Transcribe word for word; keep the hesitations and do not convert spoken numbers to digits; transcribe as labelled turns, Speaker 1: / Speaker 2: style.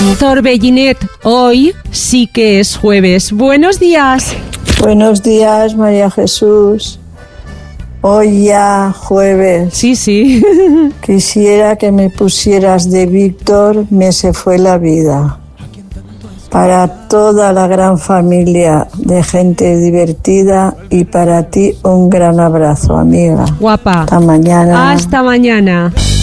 Speaker 1: Torbellinet, hoy sí que es jueves. Buenos días.
Speaker 2: Buenos días, María Jesús. Hoy ya jueves.
Speaker 1: Sí, sí.
Speaker 2: Quisiera que me pusieras de Víctor, me se fue la vida. Para toda la gran familia de gente divertida y para ti un gran abrazo, amiga.
Speaker 1: Guapa.
Speaker 2: Hasta mañana.
Speaker 1: Hasta mañana.